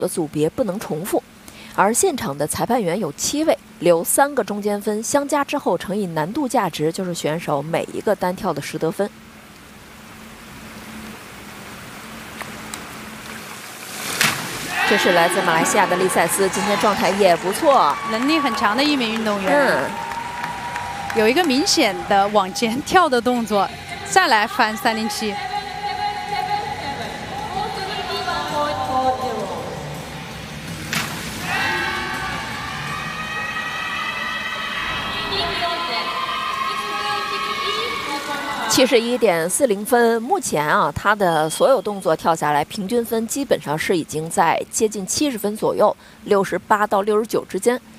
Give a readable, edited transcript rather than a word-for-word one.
的组别不能重复。而现场的裁判员有7位，留3个中间分，相加之后乘以难度价值，就是选手每一个单跳的实得分。这是来自马来西亚的利塞斯，今天状态也不错， 能力很强的一名运动员。有一个明显的往前跳的动作，再来翻307。 71.40分，目前啊，他的所有动作跳下来，平均分基本上是已经在接近70分左右，68到69之间。